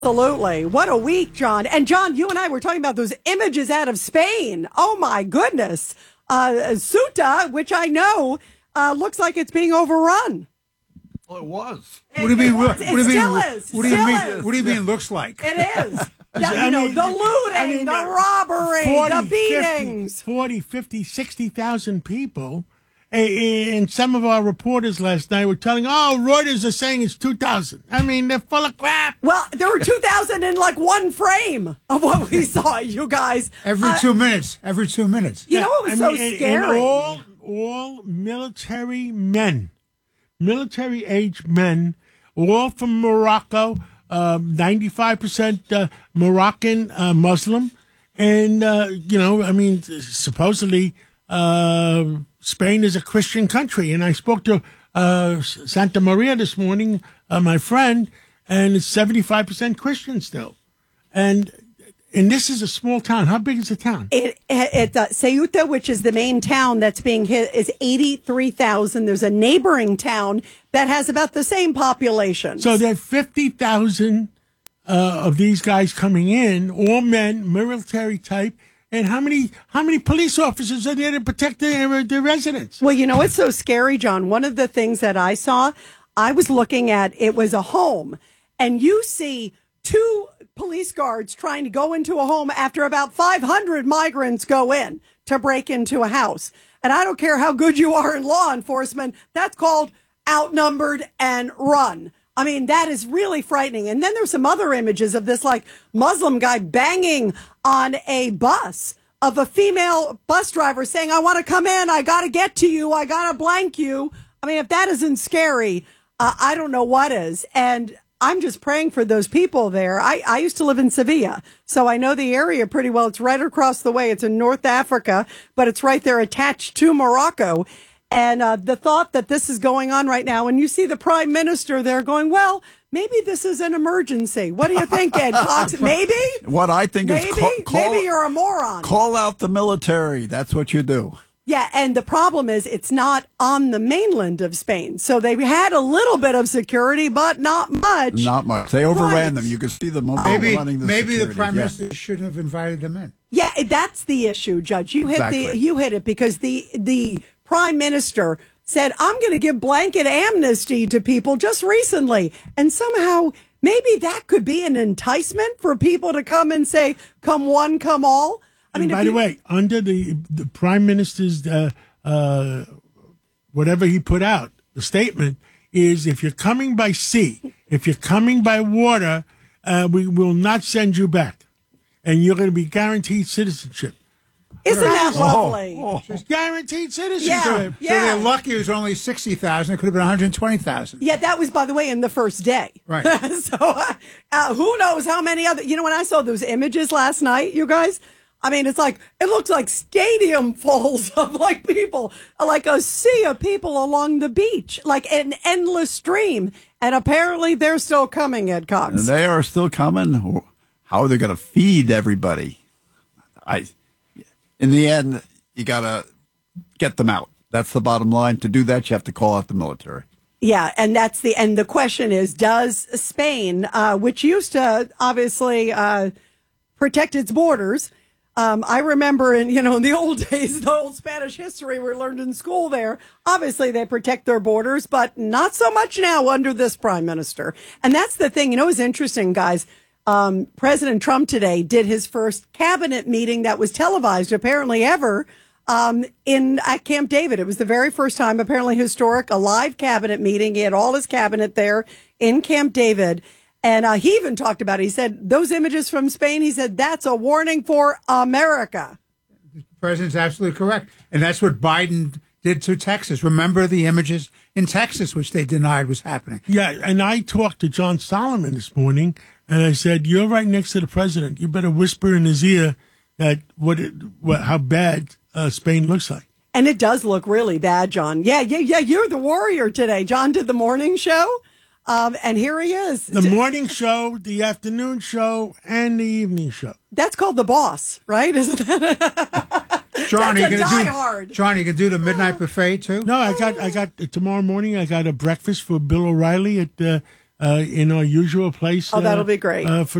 Absolutely. What a week, John. And John, you and I were talking about those images out of Spain. Oh, my goodness. Ceuta, which I know looks like it's being overrun. Well, it was. What do you mean? What do you mean? Looks like it is. The looting, the robbery, 40, the beatings. 40, 50, 60,000 people. And some of our reporters last night were telling, Reuters are saying it's 2,000. I mean, they're full of crap. Well, there were 2,000 in like one frame of what we saw, you guys. Every 2 minutes. Every 2 minutes. You know what was so scary? And all military men, military-age men, all from Morocco, 95% Moroccan Muslim. And, supposedly Spain is a Christian country. And I spoke to Santa Maria this morning, my friend, and it's 75% Christian still. And this is a small town. How big is the town? Ceuta, which is the main town that's being hit, is 83,000. There's a neighboring town that has about the same population. So there are 50,000 of these guys coming in, all men, military type. And how many police officers are there to protect their residents? Well, it's so scary, John. One of the things that I saw, I was looking at, it was a home, and you see two police guards trying to go into a home after about 500 migrants go in to break into a house. And I don't care how good you are in law enforcement, that's called outnumbered and run. I mean, that is really frightening. And then there's some other images of this like Muslim guy banging on a bus of a female bus driver saying, I want to come in. I got to get to you. I got to blank you. I mean, if that isn't scary, I don't know what is. And I'm just praying for those people there. I used to live in Sevilla, so I know the area pretty well. It's right across the way. It's in North Africa, but it's right there attached to Morocco. And the thought that this is going on right now, and you see the prime minister there going, well, maybe this is an emergency. What do you think, Ed Cox? Maybe? What I think is maybe you're a moron. Call out the military. That's what you do. Yeah, and the problem is it's not on the mainland of Spain. So they had a little bit of security, but not much. Not much. They overran them. You could see them running the Maybe the prime minister shouldn't have invited them in. Yeah, that's the issue, Judge. You hit it because the prime minister said, I'm going to give blanket amnesty to people just recently. And somehow maybe that could be an enticement for people to come and say, come one, come all. I mean, by the way, under the prime minister's whatever he put out, the statement is if you're coming by sea, if you're coming by water, we will not send you back. And you're going to be guaranteed citizenship. Isn't that lovely? Just guaranteed citizenship. Yeah. So they're lucky it was only 60,000. It could have been 120,000. Yeah, that was, by the way, in the first day. Right. So who knows how many other... when I saw those images last night, you guys... I mean, it looks like stadium fulls of like people, like a sea of people along the beach, like an endless stream. And apparently they're still coming, Ed Cox. And they are still coming. How are they going to feed everybody? In the end, you got to get them out. That's the bottom line. To do that, you have to call out the military. Yeah, and the question is, does Spain, which used to obviously protect its borders, I remember in the old days, the old Spanish history we learned in school there, obviously they protect their borders, but not so much now under this prime minister. And that's the thing, it's interesting, guys. President Trump today did his first cabinet meeting that was televised, apparently ever, at Camp David. It was the very first time, apparently historic, a live cabinet meeting. He had all his cabinet there in Camp David. And he even talked about it. He said, those images from Spain, he said, that's a warning for America. The president's absolutely correct. And that's what Biden did to Texas. Remember the images in Texas, which they denied was happening. Yeah, and I talked to John Solomon this morning, and I said, you're right next to the president. You better whisper in his ear that how bad Spain looks like. And it does look really bad, John. Yeah, you're the warrior today. John did the morning show. And here he is. The morning show, the afternoon show, and the evening show. That's called The Boss, right? Isn't that? John, you can do the midnight buffet too? No, I got tomorrow morning. I got a breakfast for Bill O'Reilly at in our usual place. Oh, that'll be great. For